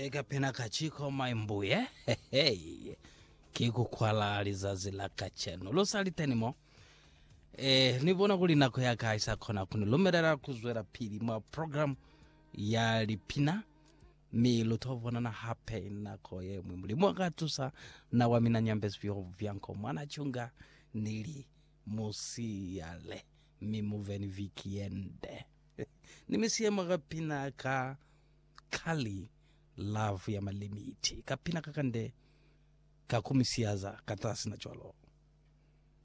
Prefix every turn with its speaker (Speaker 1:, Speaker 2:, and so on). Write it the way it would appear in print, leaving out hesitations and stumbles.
Speaker 1: kapena kachiko maimbuye hey kikukwala alizazi la kacheno losalithenimo nibona kuli nako yakaisa khona kunilumerera kuzwera phiri mwa program ya lipina miluthovona na hape nako ye mwimulimu wakatusa na wamina nyambezi vyanko mwana chunga nili musiyale mimuveni vikiende nimisiema kapina ka kali love ya malimiti kapina kakande kakumisiaza katasi na chwalo